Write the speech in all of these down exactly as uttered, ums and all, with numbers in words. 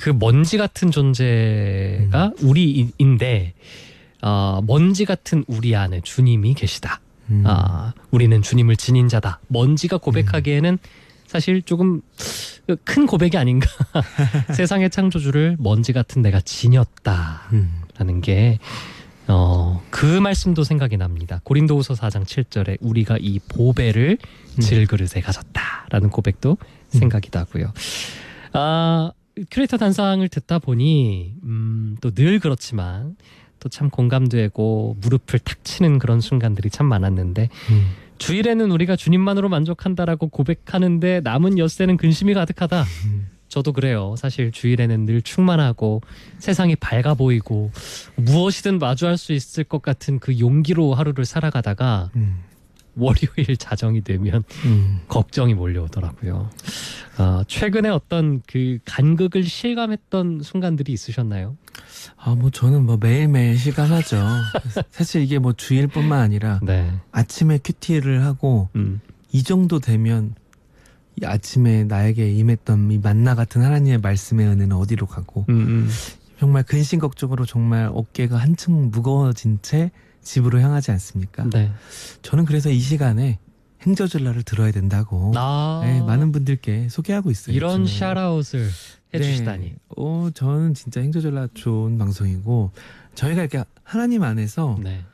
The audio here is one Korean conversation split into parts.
그 먼지 같은 존재가 음. 우리인데 어, 먼지 같은 우리 안에 주님이 계시다. 음. 아, 우리는 주님을 지닌 자다. 먼지가 고백하기에는 음. 사실 조금 큰 고백이 아닌가. 세상의 창조주를 먼지 같은 내가 지녔다라는 음. 게 어, 그 말씀도 생각이 납니다. 고린도후서 사 장 칠 절에 우리가 이 보배를 음. 질그릇에 가졌다라는 고백도 음. 생각이 나고요. 아, 큐레이터 단상을 듣다 보니 음, 또 늘 그렇지만 또 참 공감되고 무릎을 탁 치는 그런 순간들이 참 많았는데 음. 주일에는 우리가 주님만으로 만족한다라고 고백하는데 남은 엿새는 근심이 가득하다. 음. 저도 그래요. 사실 주일에는 늘 충만하고 세상이 밝아 보이고 무엇이든 마주할 수 있을 것 같은 그 용기로 하루를 살아가다가 음. 월요일 자정이 되면 음. 걱정이 몰려오더라고요. 어, 최근에 어떤 그 간극을 실감했던 순간들이 있으셨나요? 아, 뭐 저는 뭐 매일매일 실감하죠. 사실 이게 뭐 주일뿐만 아니라 네. 아침에 큐티를 하고 음. 이 정도 되면 이 아침에 나에게 임했던 이 만나 같은 하나님의 말씀의 은혜는 어디로 가고 음, 음. 정말 근심걱정으로 정말 어깨가 한층 무거워진 채 집으로 향하지 않습니까? 네. 저는 그래서 이 시간에 행저줄라를 들어야 된다고 아~ 네, 많은 분들께 소개하고 있어요. 이런 샤라웃을 해주시다니. 네. 어, 저는 진짜 행저줄라 좋은 방송이고 저희가 이렇게 하나님 안에서 네.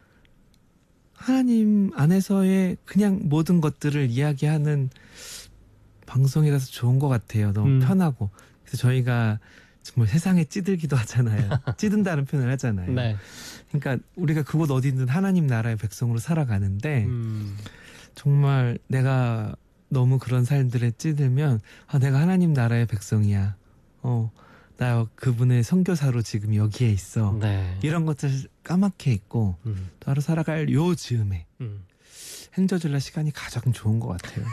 하나님 안에서의 그냥 모든 것들을 이야기하는 방송이라서 좋은 것 같아요. 너무 음. 편하고. 그래서 저희가 정말 세상에 찌들기도 하잖아요. 찌든다는 표현을 하잖아요. 네. 그러니까 우리가 그곳 어디든 하나님 나라의 백성으로 살아가는데 음. 정말 내가 너무 그런 삶들에 찌들면 아, 내가 하나님 나라의 백성이야. 어, 나 그분의 선교사로 지금 여기에 있어. 네. 이런 것들 까맣게 있고 음. 또 하루 살아갈 요 즈음에 음. 행저줄라 시간이 가장 좋은 것 같아요.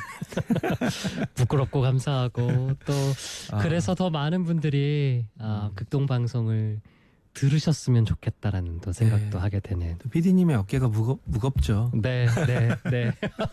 부끄럽고 감사하고 또 아. 그래서 더 많은 분들이 아, 극동방송을 들으셨으면 좋겠다라는 또 생각도 네. 하게 되는. 또 피디님의 어깨가 무겁, 무겁죠. 네, 네, 네.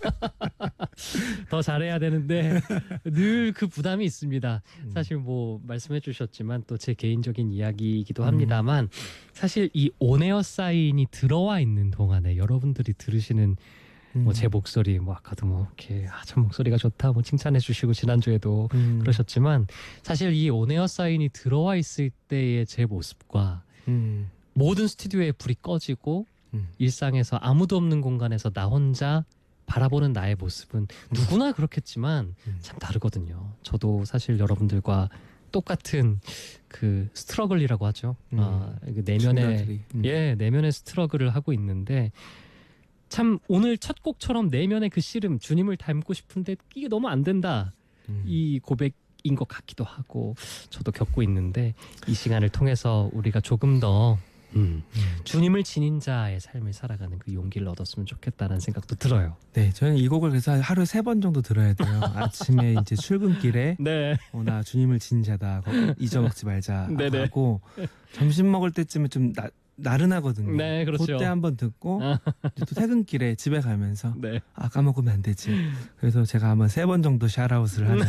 더 잘해야 되는데 늘 그 부담이 있습니다. 음. 사실 뭐 말씀해 주셨지만 또 제 개인적인 이야기이기도 음. 합니다만 사실 이 온에어 사인이 들어와 있는 동안에 여러분들이 들으시는 뭐 제 목소리 뭐 아까도 뭐 이렇게 아, 참 목소리가 좋다 뭐 칭찬해 주시고 지난주에도 음. 그러셨지만 사실 이 온에어 사인이 들어와 있을 때의 제 모습과 음. 모든 스튜디오에 불이 꺼지고 음. 일상에서 아무도 없는 공간에서 나 혼자 바라보는 나의 모습은 누구나 그렇겠지만 음. 참 다르거든요. 저도 사실 여러분들과 똑같은 그 스트러글이라고 하죠. 음. 아, 내면의 음. 예 내면의 스트러글을 하고 있는데 참 오늘 첫 곡처럼 내면의 그 씨름 주님을 닮고 싶은데 이게 너무 안 된다. 음. 이 고백인 것 같기도 하고 저도 겪고 있는데 이 시간을 통해서 우리가 조금 더 음, 음. 주님을 지닌 자의 삶을 살아가는 그 용기를 얻었으면 좋겠다는 생각도 들어요. 네, 저는 이 곡을 그래서 하루에 세 번 정도 들어야 돼요. 아침에 이제 출근길에 네. 어, 나 주님을 지닌 자다 잊어먹지 말자 하고 점심 먹을 때쯤에 좀 나, 나른하거든요. 네, 그렇죠. 그때 한번 듣고 또 퇴근길에 집에 가면서 네. 아 까먹으면 안 되지. 그래서 제가 한번 세 번 정도 샤라웃을 하는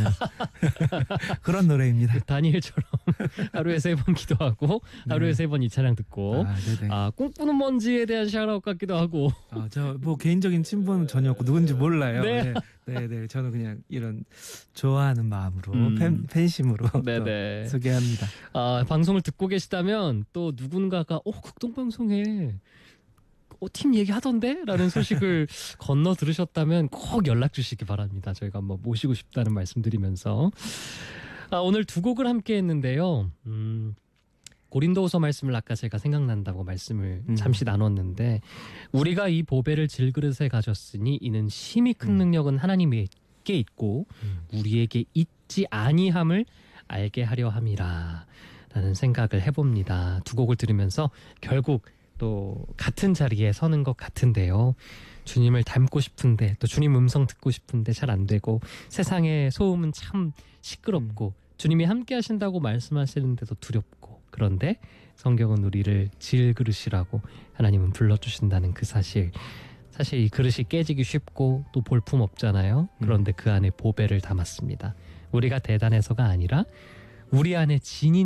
그런 노래입니다. 그 다니엘처럼 하루에 세 번 기도하고 네. 하루에 세 번 이 차량 듣고 아, 아 꿈꾸는 먼지에 대한 샤라웃 같기도 하고 아, 저 뭐 개인적인 친분은 전혀 없고 누군지 몰라요. 네. 네. 네, 네, 저는 그냥 이런 좋아하는 마음으로 음. 팬, 팬심으로 소개합니다. 아, 방송을 듣고 계시다면 또 누군가가 어 극동방송에 어, 팀 얘기하던데? 라는 소식을 건너 들으셨다면 꼭 연락 주시기 바랍니다. 저희가 한번 모시고 싶다는 말씀드리면서 아, 오늘 두 곡을 함께 했는데요. 음, 고린도후서 말씀을 아까 제가 생각난다고 말씀을 음. 잠시 나눴는데 우리가 이 보배를 질그릇에 가졌으니 이는 심히 큰 음. 능력은 하나님께 있고 음. 우리에게 있지 아니함을 알게 하려 함이라 라는 생각을 해봅니다. 두 곡을 들으면서 결국 또 같은 자리에 서는 것 같은데요. 주님을 닮고 싶은데 또 주님 음성 듣고 싶은데 잘 안 되고 세상의 소음은 참 시끄럽고 음. 주님이 함께 하신다고 말씀하시는데도 두렵고 그런데 성경은 우리를 질그릇이라고 하나님은 불러주신다는 그 사실 사실 이 그릇이 깨지기 쉽고 또 볼품 없잖아요. 그런데 그 안에 보배를 담았습니다. 우리가 대단해서가 아니라 우리 안에 진인